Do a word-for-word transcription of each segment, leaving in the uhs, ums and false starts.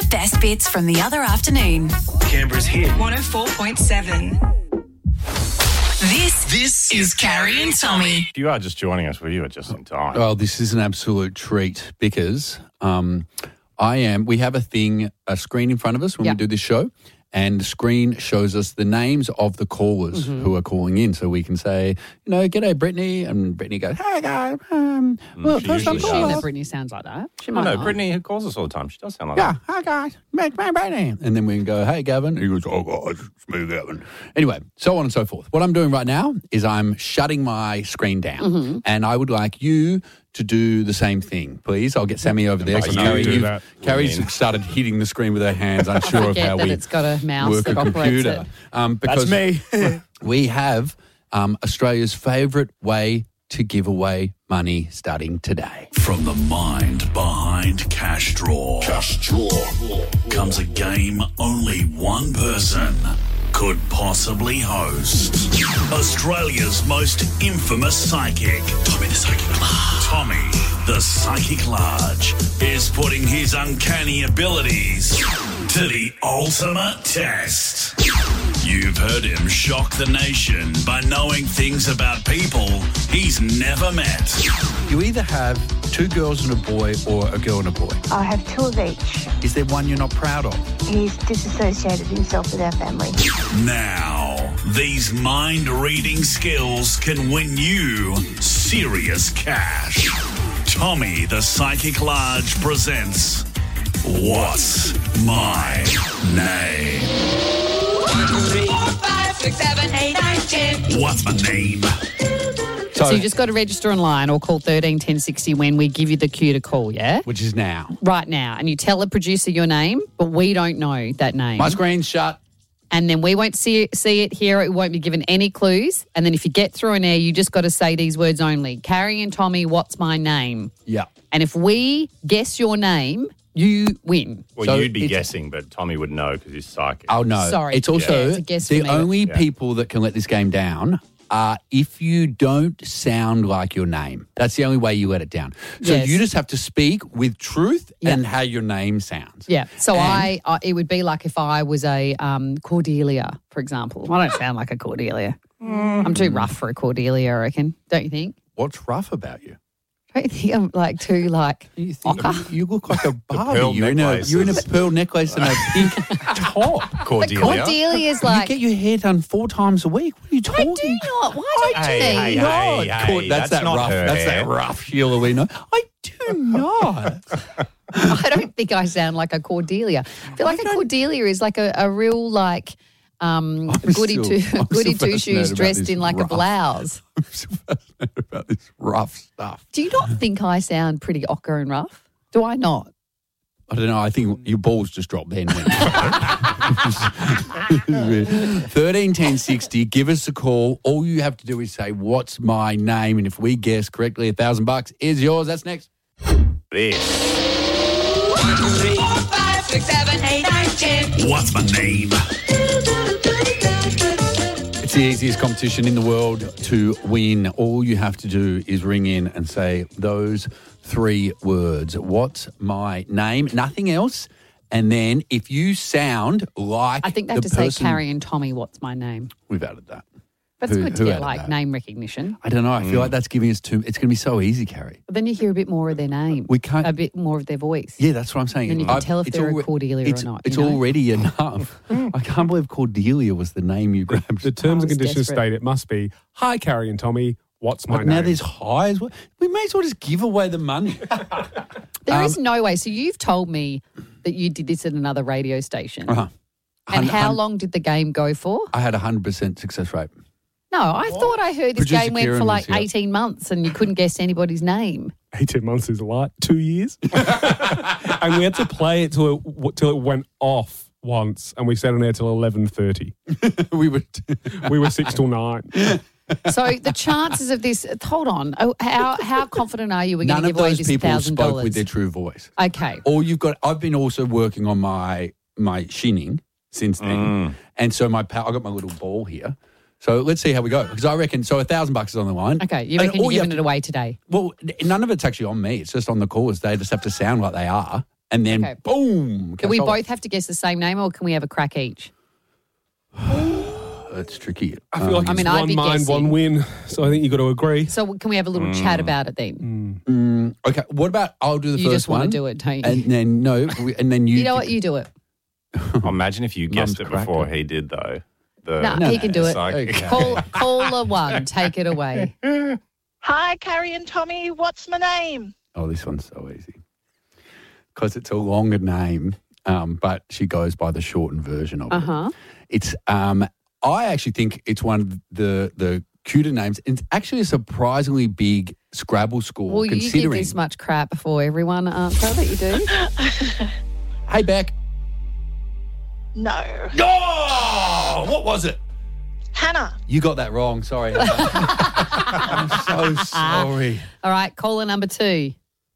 best bits from the other afternoon. Canberra's hit. one oh four point seven. This, This is Carrie and Tommy. If you are just joining us, well, you are just in time. Well, this is an absolute treat because um, I am. We have a thing, a screen in front of us when Yep. we do this show, and the screen shows us the names of the callers Mm-hmm. who are calling in, so we can say, you know, g'day, Brittany, and Brittany goes, hey guys, um, well, she first time usually Assume caller. that Brittany sounds like that. She I might know, not. Brittany who calls us all the time. She does sound like Yeah, that. hi guys, it's me, Brittany. And then we can go, hey Gavin. He goes, oh guys, it's me, Gavin. Anyway, so on and so forth. What I'm doing right now is I'm shutting my screen down, Mm-hmm. and I would like you to do the same thing, please. I'll get Sammy over there. I 'cause know Carrie, you do you've- that. Carrie's Win. started hitting the screen with her hands, unsure of Forget how that we it's got a mouse work that a operates computer. it. Um, because me. we have um, Australia's favourite way to give away money starting today. From the mind behind Cash Draw. Cash Draw. Comes a game only one person could possibly host. Australia's most infamous psychic. Tommy the Psychic Large. Tommy the Psychic Large is putting his uncanny abilities to the ultimate test. You've heard him shock the nation by knowing things about people he's never met. You either have two girls and a boy or a girl and a boy. I have two of each. Is there one you're not proud of? He's disassociated himself with our family. Now, these mind-reading skills can win you serious cash. Tommy the Psychic Large presents What's My Name? One, two, three, four, five, six, seven, eight, nine, ten. What's my name? So you just got to register online or call thirteen ten sixty when we give you the cue to call, yeah? Which is now. Right now. And you tell the producer your name, but we don't know that name. My screen's shut. And then we won't see it, see it, hear it. We won't be given any clues. And then if you get through an air, you just got to say these words only. Carrie and Tommy, what's my name? Yeah. And if we guess your name, you win. Well, So you'd be it's- guessing, but Tommy would know because he's psychic. Oh, no. Sorry. It's also Yeah, it's a guess for the me. only Yeah. people that can let this game down are if you don't sound like your name. That's the only way you let it down. So Yes. you just have to speak with truth Yeah. and how your name sounds. Yeah. So And- I, I, it would be like if I was a um, Cordelia, for example. I don't sound like a Cordelia. I'm too rough for a Cordelia, I reckon. Don't you think? What's rough about you? Don't you think I'm like too like You, think, ochre? you look like a Barbie. pearl You're in, a, you're in a necklaces. pearl necklace and a pink top. But Cordelia. Cordelia's You like, get your hair done four times a week. What are you I talking? do not. Why don't Hey, you? hey, Not. hey, hey, Cord- that's, that's that not rough. her That's hair. that rough Sheila we know. I do not. I don't think I sound like a Cordelia. I feel like a Cordelia is like a, a real like um, I'm goody still- two I'm goody still two shoes fascinated about dressed this in like rough. a blouse. I'm so fascinated about this rough stuff. Do you not think I sound pretty ochre and rough? Do I not? I don't know. I think your balls just dropped then. Thirteen ten sixty. Give us a call. All you have to do is say, "What's my name?" And if we guess correctly, a thousand bucks is yours. That's next. This. One, two, three, four, five, six, seven, eight, nine, ten. What's my name? It's the easiest competition in the world to win. All you have to do is ring in and say those three words. What's my name? Nothing else. And then if you sound like I think they have the to say person- Carrie and Tommy, what's my name? We've added that. But it's Who- good to who get added like that? name recognition. I don't know. I feel Mm. like that's giving us too. It's going to be so easy, Carrie. But then you hear a bit more of their name. We can't- A bit more of their voice. Yeah, that's what I'm saying. Then you can I've- tell if it's they're a alre- Cordelia or it's, not, It's you know? already enough. I can't believe Cordelia was the name you grabbed. The terms I and was conditions desperate. state it must be, hi, Carrie and Tommy, what's my But name? now there's high as well. We may as well just give away the money. There is Um, no way. So you've told me that you did this at another radio station. Uh-huh. And Hun- how hun- long did the game go for? I had a hundred percent success rate. No, I thought I heard this Producer game went Kieran for was like here. eighteen months and you couldn't guess anybody's name. eighteen months is a lot. Two years. And we had to play it till it, till it went off once, and we sat on air till eleven thirty. we were. We were six till nine. So the chances of this, hold on, oh, how how confident are you we're going None to of give away those this people thousand spoke dollars? with their true voice. Okay. All you've got. I've been also working on my my shinning since then, Mm. and so my pow- I got my little ball here. So let's see how we go because I reckon so a thousand bucks is on the line. Okay, you And reckon all you're have giving to- it away today? Well, n- none of it's actually on me. It's just on the callers. They just have to sound like they are, and then Okay. boom. Do we casserole. both have to guess the same name, or can we have a crack each? That's tricky. I feel like I it's mean, I'd one be mind, guessing. one win. So I think you've got to agree. So can we have a little chat about it then? Mm, okay, what about I'll do the You first just wanna one. do it, don't you? And then no, we- and then you. You know what? You do it. Oh, imagine if you guessed Mum's it before cracker. he did, though. The No, he can do it. psychic. Okay. Call caller one. Take it away. Hi, Carrie and Tommy. What's my name? Oh, this one's so easy because it's a longer name, um, but she goes by the shortened version of Uh it. huh. It's. Um, I actually think it's one of the the cuter names. It's actually a surprisingly big Scrabble score. Well, you give considering. this much crap before everyone answer that you do. Hey, Beck. No. Oh, what was it? Hannah. You got that wrong. Sorry. Hannah. I'm so sorry. All right, caller number two.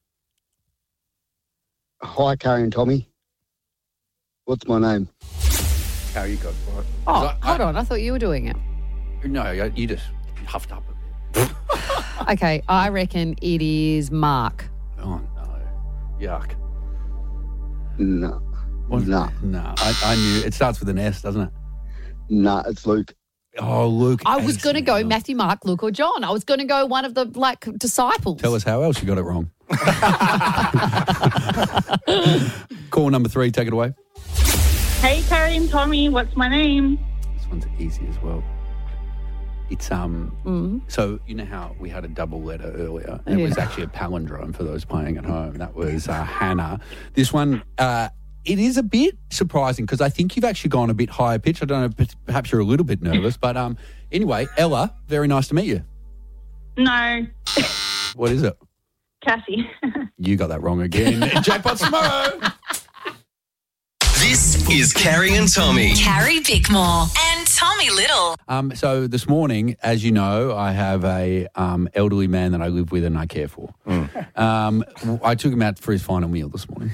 Hi, Carrie and Tommy. What's my name? How you got it right? Oh, I- hold on. I thought you were doing it. No, you just huffed up a bit. Okay, I reckon it is Mark. Oh, no. Yuck. No. What's No. that? No, I, I knew. It starts with an S, doesn't it? No, it's Luke. Oh, Luke. I was going to go Aston. Matthew, Mark, Luke, or John. I was going to go one of the like disciples. Tell us how else you got it wrong. Call number three. Take it away. Hey, Carrie and Tommy. What's my name? This one's easy as well. It's um. Mm. So you know how we had a double letter earlier, and it was Yeah. actually a palindrome for those playing at home. That was uh, Hannah. This one, uh, it is a bit surprising because I think you've actually gone a bit higher pitch. I don't know, p- perhaps you're a little bit nervous, but um. Anyway, Ella, very nice to meet you. No. What is it? Cassie. You got that wrong again. Jackpot tomorrow. This is Carrie and Tommy. Carrie Bickmore and Tommy Little. Um, so this morning, as you know, I have a um, elderly man that I live with and I care for. Um, I took him out for his final meal this morning.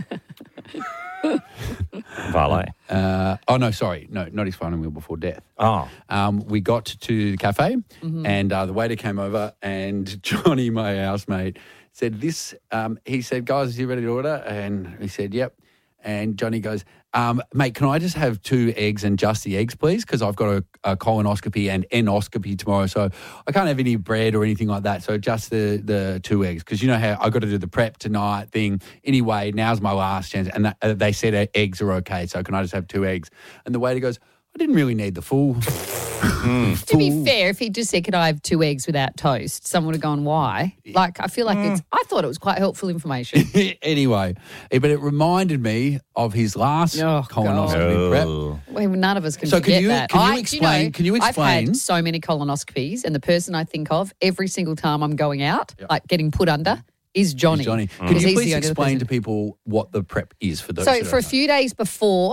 Valet. Uh, oh, no, sorry. No, not his final meal before death. Oh. Um, we got to the cafe Mm-hmm. and uh, the waiter came over and Johnny, my housemate, said this. Um, he said, guys, are you ready to order? And he said, yep. And Johnny goes, um, mate, can I just have two eggs and just the eggs, please? Because I've got a, a colonoscopy and endoscopy tomorrow, so I can't have any bread or anything like that. So just the, the two eggs, because you know how I've got to do the prep tonight thing. Anyway, now's my last chance. And that, uh, they said uh, eggs are okay, so can I just have two eggs? And the waiter goes, I didn't really need the full. To be fair, if he just said, could I have two eggs without toast, someone would have gone, why? Like, I feel like it's, I thought it was quite helpful information. Anyway, eh, but it reminded me of his last Oh, colonoscopy prep. Oh. Well, none of us can So can forget you- that. can you I, do explain- know, can you I've explain- had so many colonoscopies, and the person I think of every single time I'm going out, like getting put under, is Johnny. Is Johnny. Because Can you he's please the only other explain person. to people what the prep is for those So who for a don't know? few days before,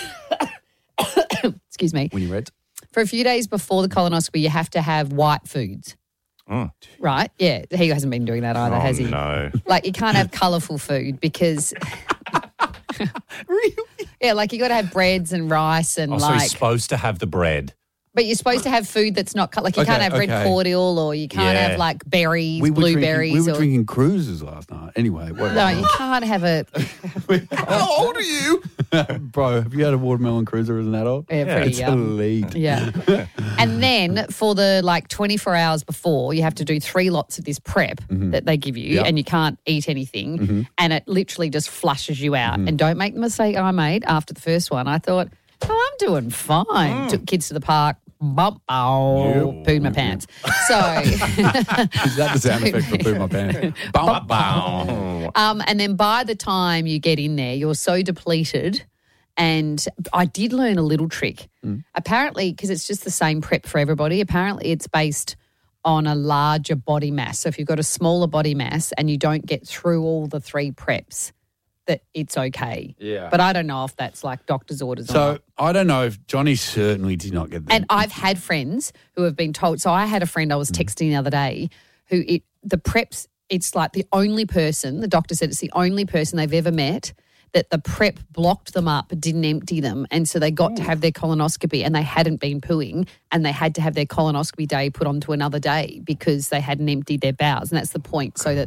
excuse me, When you read, for a few days before the colonoscopy, you have to have white foods. Mm. Right? Yeah. He hasn't been doing that either, Oh, has he? no. Like, you can't have colourful food because, really? yeah, like you got to have breads and rice and Oh, so like, he's supposed to have the bread. but you're supposed to have food that's not, co- like you Okay, can't have red okay. cordial or you can't Yeah. have like berries, We were blueberries. Drinking, we were or, drinking cruises last night. Anyway, whatever. no, you can't have a, How old are you? Bro, have you had a watermelon cruiser as an adult? yeah, pretty It's um, elite. Yeah. And then for the like twenty-four hours before, you have to do three lots of this prep that they give you Yep. and you can't eat anything. And it literally just flushes you out. And don't make the mistake I made after the first one. I thought, oh, I'm doing fine. Took kids to the park. Bump, oh, pooed my pants. So, Is that the sound effect for poo my pants? Bum, bum. um, and then by the time you get in there, you're so depleted. And I did learn a little trick. Apparently, because it's just the same prep for everybody, apparently it's based on a larger body mass. So if you've got a smaller body mass and you don't get through all the three preps, that it's okay. Yeah. But I don't know if that's like doctor's orders or So not. I don't know if Johnny certainly did not get that. And I've had friends who have been told. So I had a friend I was texting the other day who it the preps, it's like the only person, the doctor said it's the only person they've ever met that the prep blocked them up, didn't empty them. And so they got to have their colonoscopy and they hadn't been pooing and they had to have their colonoscopy day put onto another day because they hadn't emptied their bowels. And that's the point, so that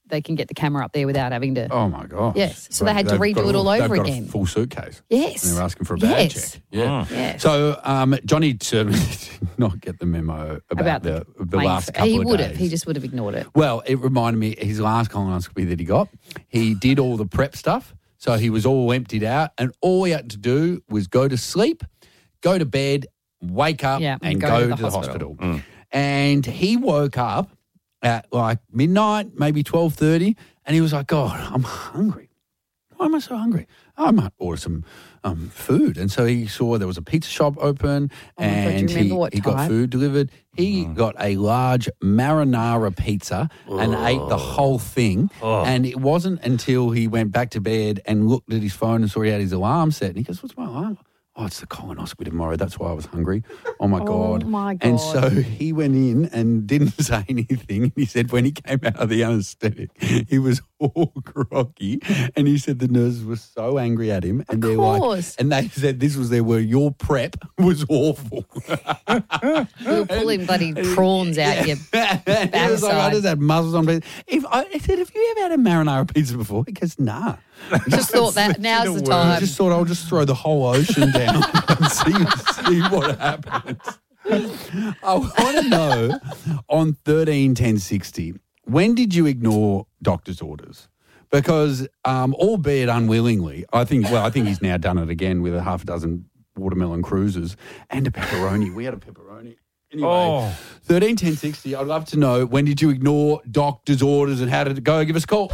they can get the camera up there without having to. Oh, my gosh. Yes. So they had to They've redo got it all over they've got again. A full suitcase. Yes. And they're asking for a badge Yes. check. Yeah. Yes. So um, Johnny certainly did not get the memo about, About the, the Playing last for- couple he of would days. have. He just would have ignored it. Well, it reminded me his last colonoscopy that he got. He did all the prep stuff, so he was all emptied out, and all he had to do was go to sleep, go to bed, wake up, Yeah, and go go, to to the the, hospital. hospital. And he woke up at like midnight, maybe twelve thirty, and he was like, God, I'm hungry. Why am I so hungry? I might order some um, food. And so he saw there was a pizza shop open, Oh my God, do you and remember he, what he got type? food delivered. He got a large marinara pizza and ate the whole thing. And it wasn't until he went back to bed and looked at his phone and saw he had his alarm set. And he goes, what's my alarm? Oh, it's the colonoscopy tomorrow. That's why I was hungry. Oh, my God. Oh, my And God. so he went in and didn't say anything. And he said when he came out of the anaesthetic, he was all groggy. And he said the nurses were so angry at him. And Of they're course. like, and they said this was their word, your prep was awful. We were pulling bloody prawns out your And he was like, I backside. just had mussels on pizza. If I, I said, have you ever had a marinara pizza before? He goes, nah. Just thought that now's the I time. just thought I'll just throw the whole ocean down and see, see what happens. I want to know on thirteen ten sixty, when did you ignore doctor's orders? Because, um, albeit unwillingly, I think, well, I think he's now done it again with a half a dozen watermelon cruises and a pepperoni. We had a pepperoni. Anyway, Oh. thirteen ten sixty, I'd love to know, when did you ignore doctor's orders and how did it go? Give us a call.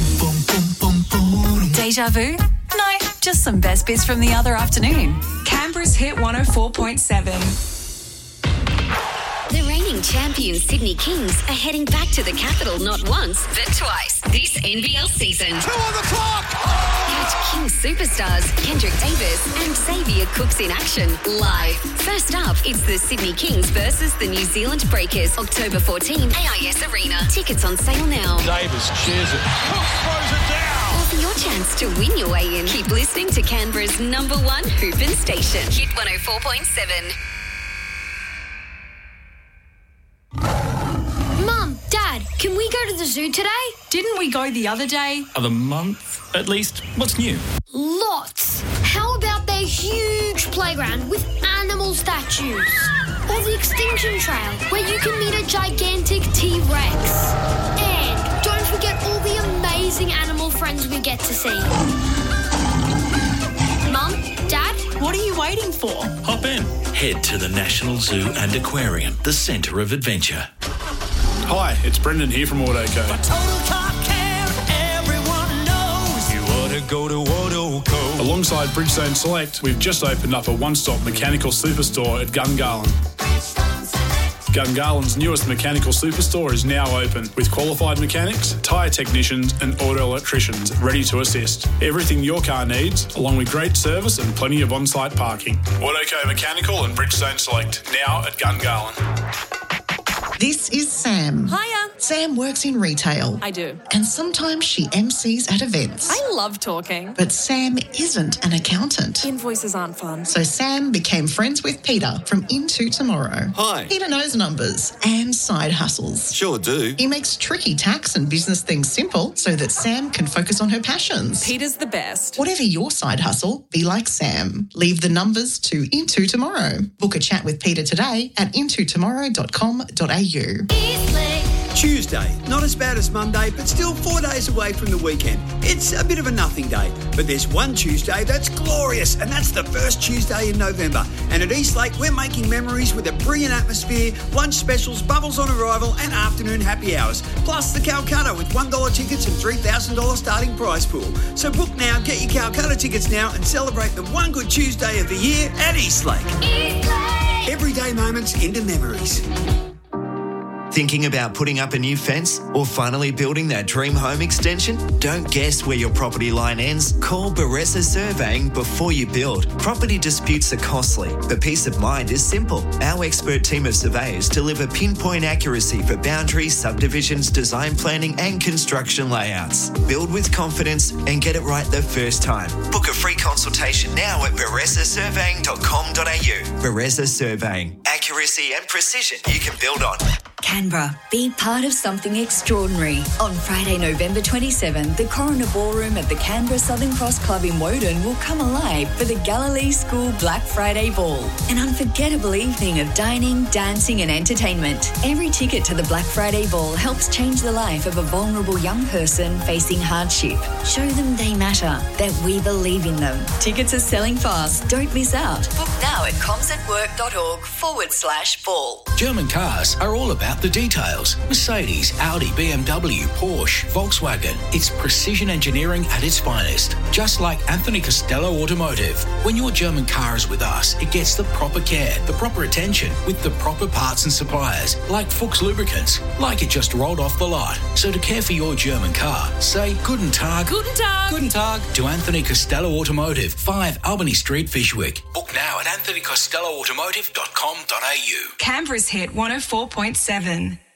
Deja vu? No, just some best bits from the other afternoon. Canberra's Hit one oh four point seven. The reigning champions Sydney Kings are heading back to the capital not once, but twice this N B L season. Two on the clock! Catch Kings superstars Kendrick Davis and Xavier Cooks in action live. First up, it's the Sydney Kings versus the New Zealand Breakers, October fourteenth, A I S Arena. Tickets on sale now. Davis shares it. Cooks throws it down. Or for your chance to win your way in, keep listening to Canberra's number one hoopin' station, Hit one oh four point seven. Mum, Dad, can we go to the zoo today? Didn't we go the other day? Of the month, at least. What's new? Lots. How about their huge playground with animal statues? Or the Extinction Trail, where you can meet a gigantic T-Rex. And don't forget all the amazing animal friends we get to see. Mum, Dad? What are you waiting for? Hop in. Head to the National Zoo and Aquarium, the centre of adventure. Hi, it's Brendan here from Autoco. Total Car Care, everyone knows. You ought to go to Autoco. Alongside Bridgestone Select, we've just opened up a one-stop mechanical superstore at Gungahlin. Gungahlин's newest mechanical superstore is now open with qualified mechanics, tyre technicians and auto electricians ready to assist. Everything your car needs, along with great service and plenty of on-site parking. Autoco Mechanical and Bridgestone Select, now at Gungahlin. This is Sam. Hiya. Sam works in retail. I do. And sometimes she M Cs at events. I love talking. But Sam isn't an accountant. Invoices aren't fun. So Sam became friends with Peter from Into Tomorrow. Hi. Peter knows numbers and side hustles. Sure do. He makes tricky tax and business things simple so that Sam can focus on her passions. Peter's the best. Whatever your side hustle, be like Sam. Leave the numbers to Into Tomorrow. Book a chat with Peter today at into tomorrow dot com dot a u. Tuesday, not as bad as Monday, but still four days away from the weekend. It's a bit of a nothing day, but there's one Tuesday that's glorious, and that's the first Tuesday in November. And at Eastlake, we're making memories with a brilliant atmosphere, lunch specials, bubbles on arrival, and afternoon happy hours. Plus the Calcutta with one dollar tickets and three thousand dollars starting prize pool. So book now, get your Calcutta tickets now, and celebrate the one good Tuesday of the year at Eastlake. Eastlake! Everyday moments into memories. Thinking about putting up a new fence or finally building that dream home extension? Don't guess where your property line ends. Call Baressa Surveying before you build. Property disputes are costly, but peace of mind is simple. Our expert team of surveyors deliver pinpoint accuracy for boundaries, subdivisions, design planning and construction layouts. Build with confidence and get it right the first time. Book a free consultation now at baressa surveying dot com dot a u. Baressa Surveying. Accuracy and precision you can build on. Canberra, be part of something extraordinary. On Friday, November twenty-seventh, the Coroner Ballroom at the Canberra Southern Cross Club in Woden will come alive for the Galilee School Black Friday Ball. An unforgettable evening of dining, dancing and entertainment. Every ticket to the Black Friday Ball helps change the life of a vulnerable young person facing hardship. Show them they matter, that we believe in them. Tickets are selling fast. Don't miss out. Book now at comsatwork.org forward slash ball. German cars are all about the details. Mercedes, Audi, B M W, Porsche, Volkswagen. It's precision engineering at its finest. Just like Anthony Costello Automotive. When your German car is with us, it gets the proper care, the proper attention, with the proper parts and suppliers, like Fuchs Lubricants, like it just rolled off the lot. So to care for your German car, say Guten Tag. Guten Tag. Guten Tag to Anthony Costello Automotive, five Albany Street, Fishwick. Book now at anthony costello automotive dot com dot a u. Canberra's hit one oh four point seven.